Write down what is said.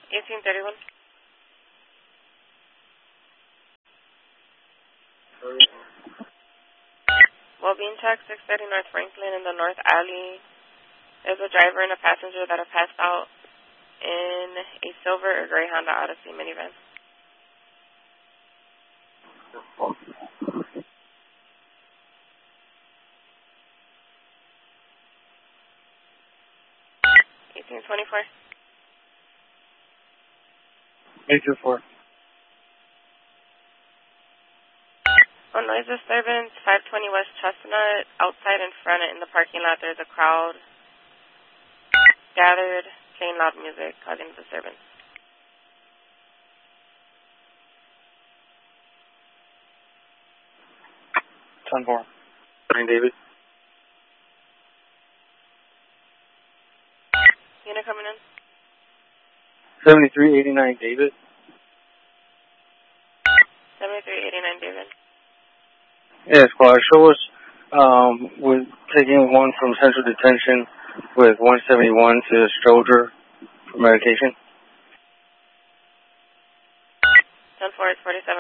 1831. Well-being check, 630 North Franklin in the North Alley. There's a driver and a passenger that have passed out in a silver or gray Honda Odyssey minivan. $18.24. 824. On noise disturbance, 520 West Chestnut, outside in front in the parking lot, there's a crowd gathered, playing loud music, causing disturbance. Ten four. David. Unit coming in. 7389 David. 7389 David. Yeah, squad. Show us with taking one from central detention with 171 to Stroger for medication. 10-4 is 47